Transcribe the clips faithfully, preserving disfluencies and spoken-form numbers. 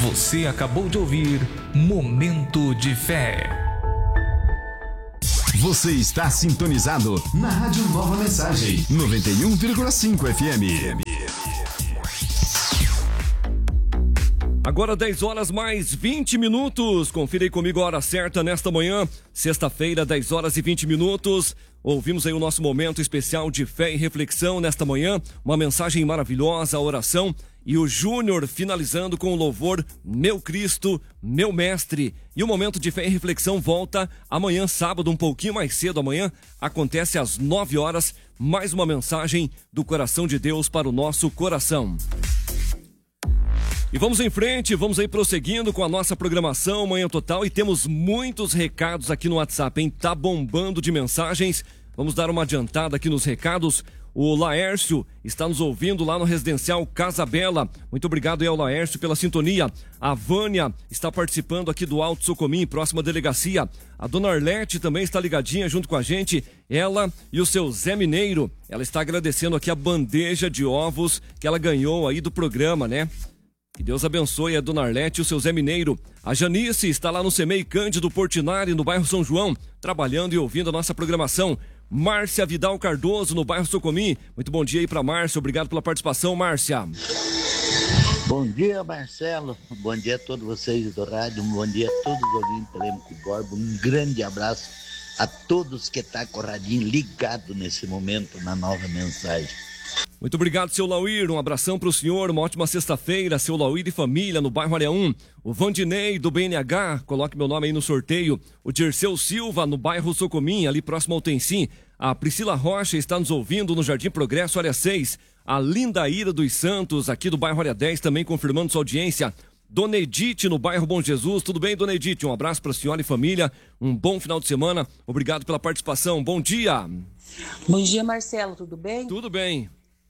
Você acabou de ouvir Momento de Fé. Você está sintonizado na Rádio Nova Mensagem, noventa e um vírgula cinco F M. Agora dez horas mais vinte minutos. Confira aí comigo a hora certa nesta manhã, sexta-feira, dez horas e vinte minutos. Ouvimos aí o nosso momento especial de fé e reflexão nesta manhã. Uma mensagem maravilhosa, a oração. E o Júnior finalizando com o louvor Meu Cristo, Meu Mestre. E o momento de fé e reflexão volta amanhã, sábado, um pouquinho mais cedo. Amanhã acontece às nove horas. Mais uma mensagem do coração de Deus para o nosso coração. E vamos em frente, vamos aí prosseguindo com a nossa programação Manhã Total e temos muitos recados aqui no WhatsApp, hein? Tá bombando de mensagens. Vamos dar uma adiantada aqui nos recados. O Laércio está nos ouvindo lá no Residencial Casa Bela. Muito obrigado aí ao Laércio pela sintonia. A Vânia está participando aqui do Alto Socomim, próxima delegacia. A Dona Arlete também está ligadinha junto com a gente. Ela e o seu Zé Mineiro. Ela está agradecendo aqui a bandeja de ovos que ela ganhou aí do programa, né? Que Deus abençoe a Dona Arlete e o seu Zé Mineiro. A Janice está lá no Semei Cândido Portinari, no bairro São João, trabalhando e ouvindo a nossa programação. Márcia Vidal Cardoso, no bairro Socomim. Muito bom dia aí para Márcia. Obrigado pela participação, Márcia. Bom dia, Marcelo. Bom dia a todos vocês do rádio. Bom dia a todos os ouvintes do Lêmico Borba. Um grande abraço a todos que estão com o radinho ligado nesse momento na Nova Mensagem. Muito obrigado, seu Lauir. Um abração para o senhor. Uma ótima sexta-feira, seu Lauir e família, no bairro Área um. O Vandinei, do B N H, coloque meu nome aí no sorteio. O Dirceu Silva, no bairro Socomim, ali próximo ao Tencim. A Priscila Rocha está nos ouvindo no Jardim Progresso, Área seis. A Linda Ira dos Santos, aqui do bairro Área dez, também confirmando sua audiência. Dona Edith, no bairro Bom Jesus. Tudo bem, Dona Edith? Um abraço para a senhora e família. Um bom final de semana. Obrigado pela participação. Bom dia. Bom dia, Marcelo. Tudo bem? Tudo bem.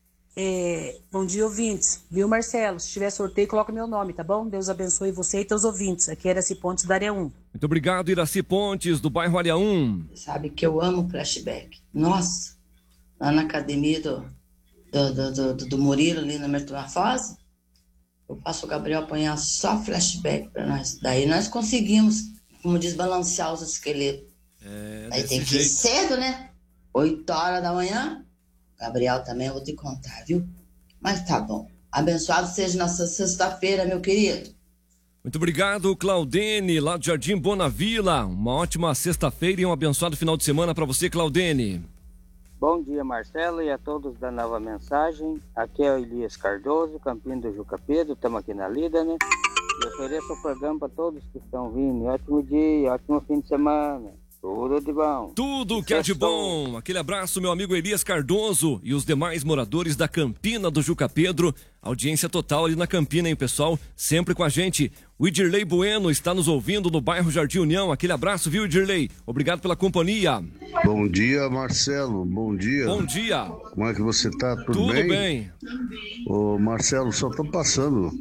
É, bom dia, ouvintes. Viu, Marcelo? Se tiver sorteio, coloca meu nome, tá bom? Deus abençoe você e teus ouvintes. Aqui é Iraci Pontes, da Área um. Muito obrigado, Iraci Pontes, do bairro Área um. Sabe que eu amo flashback. Nossa, lá na academia do, do, do, do, do Murilo, ali na Metamorfose, eu faço o Gabriel apanhar só flashback pra nós. Daí nós conseguimos, como desbalancear os esqueletos. É, Aí tem que ir cedo, né? oito horas da manhã. Gabriel, também eu vou te contar, viu? Mas tá bom. Abençoado seja nossa sexta-feira, meu querido. Muito obrigado, Claudene, lá do Jardim Bonavila. Uma ótima sexta-feira e um abençoado final de semana para você, Claudene. Bom dia, Marcelo, e a todos da Nova Mensagem. Aqui é o Elias Cardoso, Campinho do Juca Pedro. Estamos aqui na lida, né? E ofereço o programa para todos que estão vindo. Ótimo dia, ótimo fim de semana. Tudo de bom. Tudo que é de bom. Aquele abraço, meu amigo Elias Cardoso e os demais moradores da Campina do Juca Pedro. Audiência total ali na Campina, hein, pessoal? Sempre com a gente. O Idirley Bueno está nos ouvindo no bairro Jardim União. Aquele abraço, viu, Idirley? Obrigado pela companhia. Bom dia, Marcelo. Bom dia. Bom dia. Como é que você tá? Tudo, Tudo bem? bem. Ô, Marcelo, só tô passando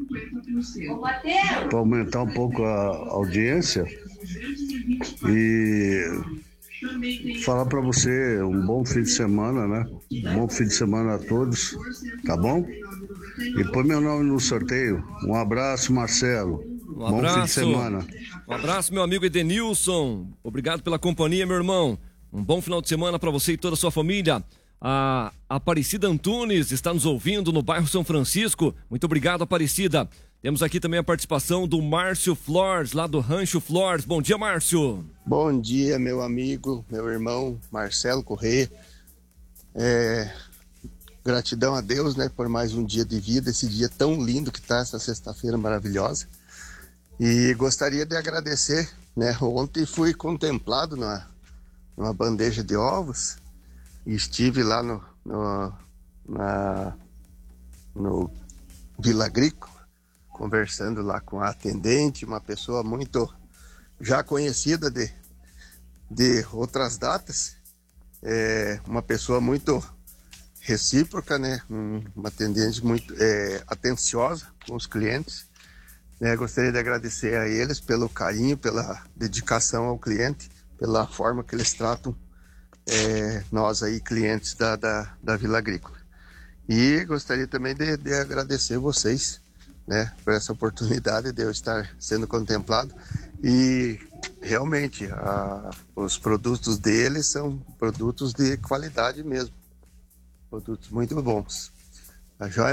para aumentar um pouco a audiência e falar para você um bom fim de semana, né? Um bom fim de semana a todos, tá bom? E põe meu nome no sorteio. Um abraço, Marcelo. Um abraço. Bom fim de semana. Um abraço, meu amigo Edenilson. Obrigado pela companhia, meu irmão. Um bom final de semana para você e toda a sua família. A Aparecida Antunes está nos ouvindo no bairro São Francisco. Muito obrigado, Aparecida. Temos aqui também a participação do Márcio Flores, lá do Rancho Flores. Bom dia, Márcio. Bom dia, meu amigo, meu irmão Marcelo Corrêa. É, gratidão a Deus, né, por mais um dia de vida, esse dia tão lindo que está, essa sexta-feira maravilhosa. E gostaria de agradecer, né, ontem fui contemplado numa, numa bandeja de ovos e estive lá no, no, na, no Vila Agrícola, conversando lá com a atendente, uma pessoa muito já conhecida de, de outras datas, é, uma pessoa muito recíproca, né? Um, uma atendente muito é, atenciosa com os clientes. É, gostaria de agradecer a eles pelo carinho, pela dedicação ao cliente, pela forma que eles tratam é, nós aí, clientes da, da, da Vila Agrícola. E gostaria também de, de agradecer vocês né, por essa oportunidade de eu estar sendo contemplado. E realmente a, os produtos deles são produtos de qualidade mesmo, produtos muito bons. A joia